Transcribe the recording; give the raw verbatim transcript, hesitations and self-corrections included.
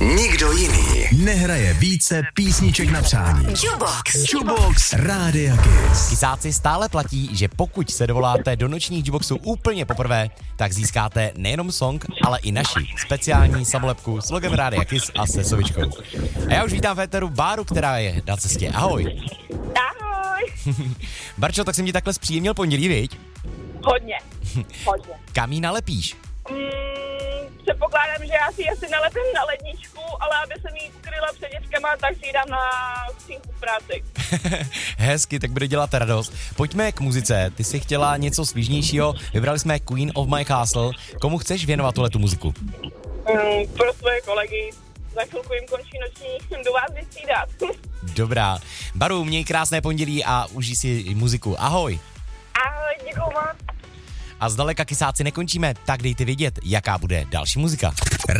Nikdo jiný nehraje více písniček na přání. Jukebox. Jukebox Rádia Kiss. Kysáci, stále platí, že pokud se dovoláte do nočních Jukeboxů úplně poprvé, tak získáte nejenom song, ale i naši speciální samolepku s logem Rádia Kiss a se sovičkou. A já už vítám v éteru Báru, která je na cestě. Ahoj. Ahoj. Barčo, tak jsem ti takhle zpříjemnil pondělí, viď? Hodně. Hodně. Kam jí nalepíš? Mm, předpokládám, že já si asi nalepím na ledničku, ale aby se mi ukryla před dětskama, tak si ji dám na skřínku v práci. Hezky, tak bude dělat radost. Pojďme k muzice. Ty jsi chtěla něco svížnějšího, vybrali jsme Queen of My Castle. Komu chceš věnovat tuhletu muziku? Mm, pro svoje kolegy. Za chvilku jim končí noční, jdu vás vystřídat. Dobrá. Baru, měj krásné pondělí a užij si muziku. Ahoj. Ahoj, děkuju moc. A zdaleka Kysáci nekončíme, tak dejte vědět, jaká bude další muzika.